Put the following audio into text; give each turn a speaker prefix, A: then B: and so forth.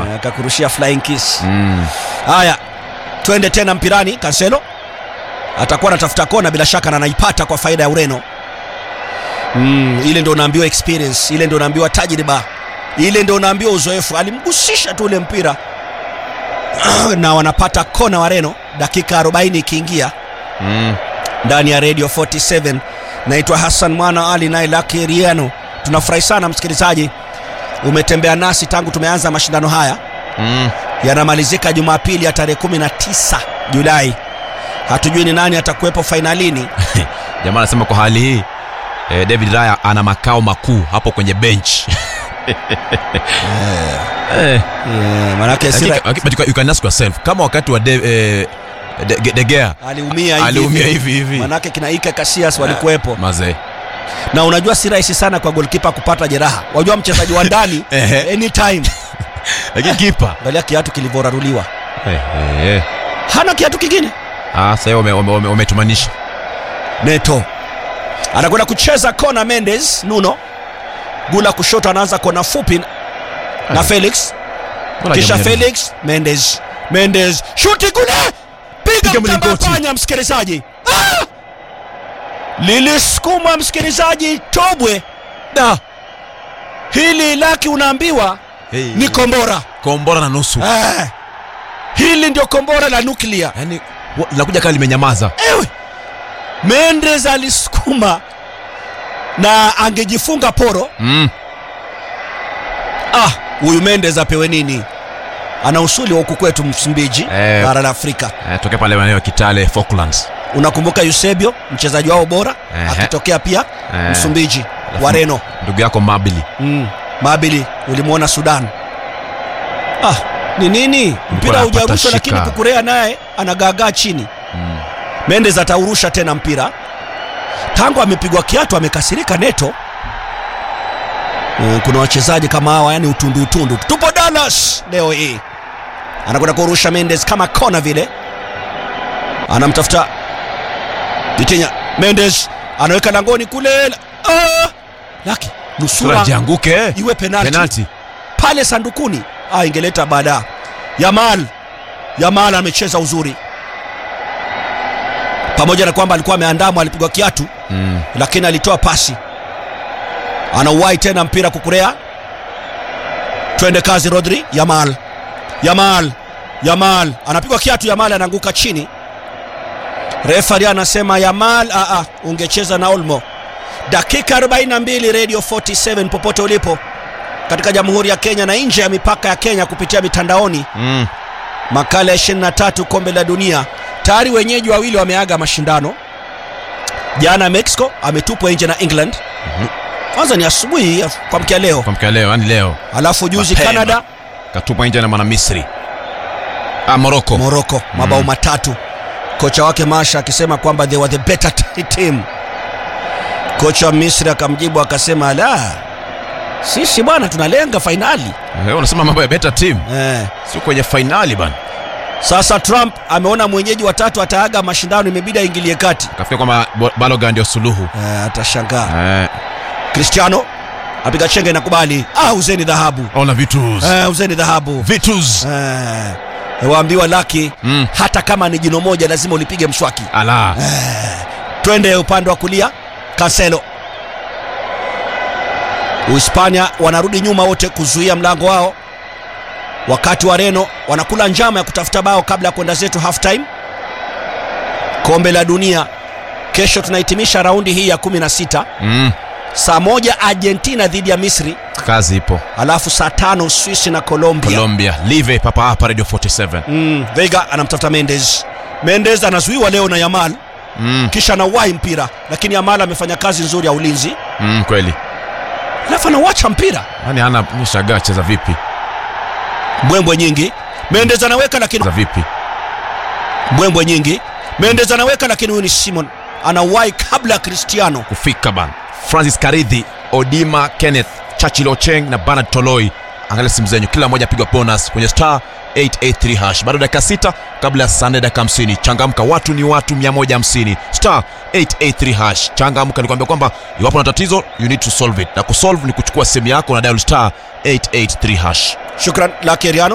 A: akakurushia flying kiss. Haya, twende tena mpirani. Cancelo atakuwa anatafuta kona bila shaka na anaipata kwa faida ya Ureno. Ile ndio unaambiwa experience, ile ndio unaambiwa tajriba, ile ndio unaambiwa uzoefu. Alimgusisha tu ule mpira na wanapata kona Wareno dakika 40 ikiingia ndani ya Radio 47. Naitwa Hassan Mwana Ali na Lucky Riano. Tunafurahi sana msikilizaji, umetembea nasi tangu tumeanza mashindano haya. Yanamalizika Jumapili ya tarehe 19 Julai. Hatujui ni nani atakuwepo finalini.
B: Jamaa anasema kwa hali hii David Raya ana makao makuu hapo kwenye bench.
A: Manake
B: you can ask yourself kama wakati wa De Gea aliumia hivi.
A: Manake kina Iker Casillas walikuwepo.
B: Mazee.
A: Na unajua si rahisi sana kwa goalkeeper kupata jeraha. Unajua mchezaji wa ndani anytime.
B: Lakini kipa
A: angalia kiatu kilivyoraruliwa. Hana kiatu kingine.
B: Sasa umetumanisha.
A: Neto anakwenda kucheza kona. Mendes Nuno Gula kushoto anaanza kona fupi na Felix. Kisha Felix Mendes shuti kule, piga mlingoti msikilizaji. Lilisukuma msikilizaji Tobwe. Hili Lucky unaambiwa ni kombora
B: na nusu.
A: Hili ndio kombora la nuclear.
B: Yaani linakuja kama limenyamaza.
A: Mendes alisukuma na angejifunga poro. Huyu Mendes apewe nini? Ana usuli wa huku kwetu Msumbiji, bara la Afrika.
B: Tokea pale maeneo ya Kitale Falklands.
A: Unakumbuka Eusebio mchezaji wao bora akitokea pia Msumbiji, Wareno.
B: Ndugu yako Mabili.
A: Mabili ulimuona Sudan. Ni nini? Mpira hujarushwa lakini Kukurea naye anagaagaa chini. Mendes ataurusha tena mpira. Tangu amepigwa kiatu amekasirika Neto. Kuna wachezaji kama hawa, yani utundu. Tupo Dallas leo hii. Anakwenda kurusha Mendes kama kona vile. Anamtafuta Vitinha. Mendes anaweka langoni kule. Lucky nusura
B: jianguke
A: iwe penalty pale sandukuni. Ingeleta baada. Yamal amecheza uzuri. Pamoja na kwamba alikuwa ameandamwa, alipigwa kiatu lakini alitoa pasi. Anauwai tena mpira Kukurea. Twende kazi Rodri. Yamal anapigwa kiatu, Yamal anaanguka chini. Referee anasema Yamal ungecheza na Olmo. Dakika 42 Radio 47 popote ulipo katika Jamhuri ya Kenya na nje ya mipaka ya Kenya kupitia mitandaoni. Makala ya 23 kombe la dunia. Tayari wenyeji wawili wameaga mashindano. Jana Mexico ametupwa nje na England. Kwanza ni asubuhi kwa mkia leo.
B: Yani leo.
A: Alafu juzi Canada
B: katupwa nje na mwana Misri. Morocco mabao matatu. Kocha wake Masha akisema kwamba they were the better team. Kocha wa Misri akamjibu akasema sisi bwana tunalenga finali. Unasema mambo ya better team. Sio kwenye finali bwana.
A: Sasa Trump ameona mwenyeji watatu ataaga mashindano, imebidi aingilie kati.
B: Kafikia kwamba Balogun ndio suluhu.
A: Atashangaa. Cristiano apiga chenge na kubali. Uzeni dhahabu.
B: Ona Vitus.
A: Uzeni dhahabu.
B: Vitus.
A: Waambiwa Lucky hata kama ni jino moja lazima ulipige mswaki. Twende upande wa kulia. Cancelo. Uhispania wanarudi nyuma wote kuzuia mlango wao, wakati Wareno wanakula njama ya kutafuta bao kabla ya kwenda zetu half time. Kombe la dunia kesho tunahitimisha raundi hii ya 16. Saa 1 Argentina dhidi ya Misri.
B: Kazi ipo.
A: Alafu saa 5 Swiss na Colombia.
B: Live hapa Radio 47.
A: Vega anamtafuta Mendes anazuiwa leo na Yamal. Kisha anawahi mpira lakini Yamal amefanya kazi nzuri ya ulinzi.
B: Kweli.
A: Alafu anawacha mpira.
B: Yaani ana nishagaa cheza vipi?
A: Mbwembwe nyingi. Mendes anaweka lakini
B: vipi?
A: Mbwembwe nyingi. Mendes anaweka lakini huyu ni Simon. Anawahi kabla ya Cristiano
B: kufika bana. Francis Karidhi, Odima Kenneth, Chachilo Cheng na Bernard Toloi. Angalia simu zenyu, kila mmoja pigwa bonus kwenye star 883 hash. Bado dakika 6 kabla ya saa 4 dakika 50. Changamka, watu ni watu 150. Star 883 hash. Changamka, nikwambia kwamba iwapo na tatizo you need to solve it. Na kusolve ni kuchukua simu yako na dial star 883 hash.
A: Shukran Lucky Riano.